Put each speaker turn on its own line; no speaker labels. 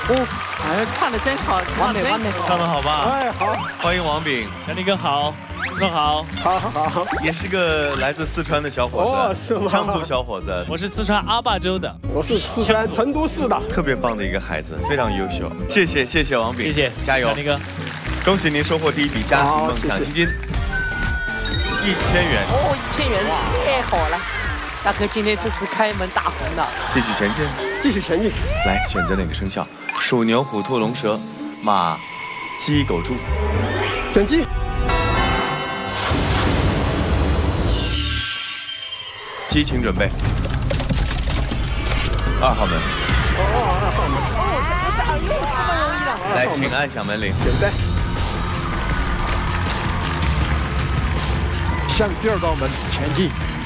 哦，哎，唱的真好，
完美完美，
唱得好吧？
哎，好，
欢迎王炳，
小李哥好，说好，
好，
也是个来自四川的小伙
哦，
子，
是吗？
羌族小伙子，
我是四川阿坝州的，
我是四川成都市的，
特别棒的一个孩子，非常优秀。谢谢王炳，
谢谢，
加油，
小李哥，
恭喜您收获第一笔家庭梦想基金1000元。
哦，1000元，太好了！大哥今天这次开门大红的，
继续前进，
继续前进。
来选择哪个生肖？鼠、牛、虎、兔、龙、蛇、马、鸡、狗、猪。
选鸡。
鸡，请准备。2号门。
2号门。
不是2又这么容易的。
来，请按响门铃。
准备。向第2道门前进。